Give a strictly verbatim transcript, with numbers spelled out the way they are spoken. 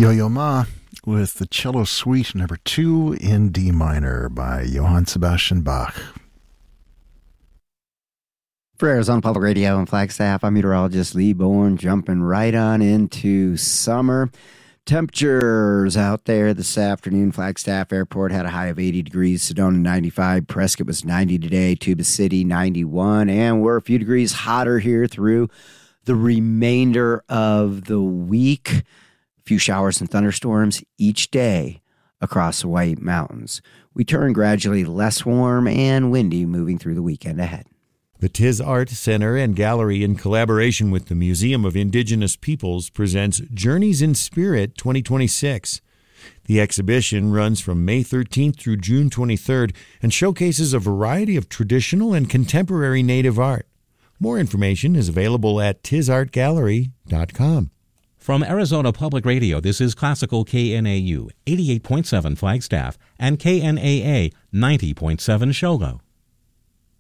Yo-Yo Ma with the Cello Suite number two in D minor by Johann Sebastian Bach. For Arizona Public Radio and Flagstaff, I'm meteorologist Lee Bourne, jumping right on into summer. Temperatures out there this afternoon. Flagstaff Airport had a high of eighty degrees. Sedona ninety-five. Prescott was ninety today. Tuba City ninety-one. And we're a few degrees hotter here through the remainder of the week. A few showers and thunderstorms each day across the White Mountains. We turn gradually less warm and windy moving through the weekend ahead. The Tiz Art Center and Gallery, in collaboration with the Museum of Indigenous Peoples, presents Journeys in Spirit twenty twenty-six. The exhibition runs from May thirteenth through June twenty-third and showcases a variety of traditional and contemporary Native art. More information is available at tiz art gallery dot com. From Arizona Public Radio, this is Classical K N A U, eighty-eight point seven Flagstaff, and K N A A, ninety point seven Shogo.